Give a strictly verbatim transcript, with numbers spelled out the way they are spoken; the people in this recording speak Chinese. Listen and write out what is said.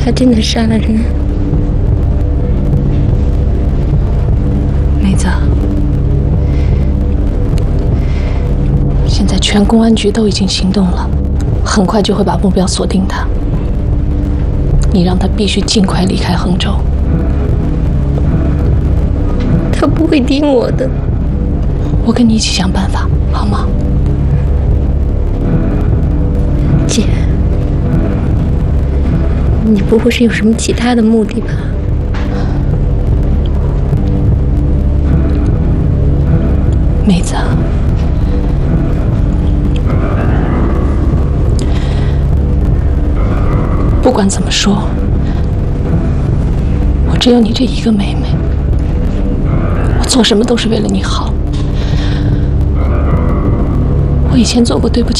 他真的杀了人。 梅子，现在全公安局都已经行动了，很快就会把目标锁定他。你让他必须尽快离开衡州。 他不会听我的。 我跟你一起想办法，好吗？ 姐，你不会是有什么其他的目的吧？ 梅子，不管怎么说，我只有你这一个妹妹，我做什么都是为了你好。我以前做过对不起